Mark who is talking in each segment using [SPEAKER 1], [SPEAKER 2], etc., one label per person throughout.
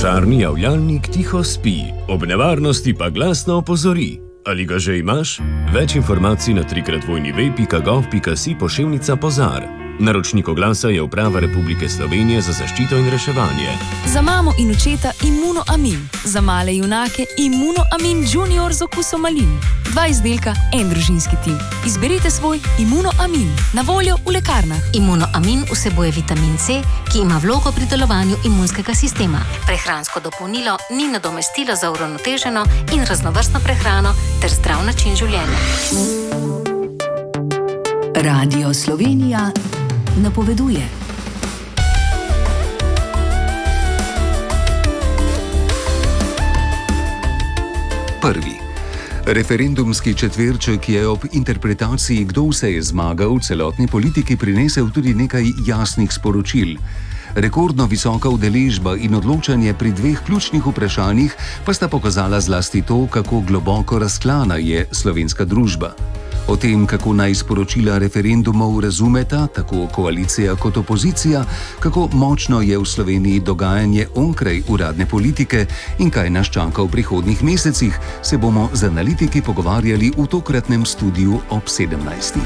[SPEAKER 1] Požarni javljalnik tiho spi, ob nevarnosti pa glasno opozori. Ali ga že imaš? Več informacij na www.gov.si/požar. Naročnik oglasa je Uprava Republike Slovenije za zaščito in reševanje.
[SPEAKER 2] Za mamo in očeta Immunoamin, za male junake Immunoamin Junior z okusom malin. 2 izdelka, en družinski tim. Izberite svoj Immunoamin, na voljo v lekarnah.
[SPEAKER 3] Immunoamin vsebuje vitamin C, ki ima vlogo pri delovanju imunskega sistema. Prehransko dopolnilo ni nadomestilo za uravnoteženo in raznovrstno prehrano ter zdrav način življenja.
[SPEAKER 4] Radio Slovenija napoveduje.
[SPEAKER 5] Prvi. Referendumski četverček je ob interpretaciji, kdo vse je zmagal, v celotni politiki prinesel tudi nekaj jasnih sporočil. Rekordno visoka udeležba in odločanje pri 2 ključnih vprašanjih pa sta pokazala zlasti to, kako globoko razklana je slovenska družba. O tem, kako naj sporočila referendumov razumeta, tako koalicija kot opozicija, kako močno je v Sloveniji dogajanje onkraj uradne politike in kaj nas čaka v prihodnjih mesecih, se bomo z analitiki pogovarjali v tokratnem studiu ob 17.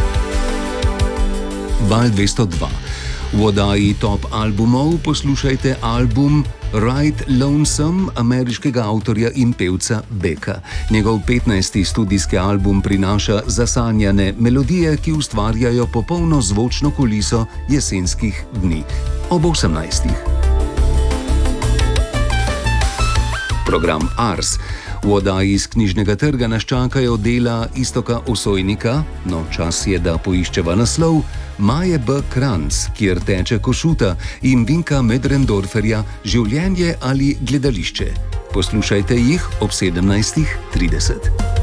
[SPEAKER 5] Val 202. V oddaji Top albumov poslušajte album Ride Lonesome ameriškega avtorja in pevca Becka. Njegov 15. studijski album prinaša zasanjane melodije, ki ustvarjajo popolno zvočno kuliso jesenskih dni. Ob 18. Program Ars. V oddaji iz knjižnega trga nas čakajo dela Iztoka Osojnika, no čas je, da poiščeva naslov, Maje B. Kranc, kjer teče Košuta, in Vinka Medrendorferja, Življenje ali gledališče. Poslušajte jih ob 17.30.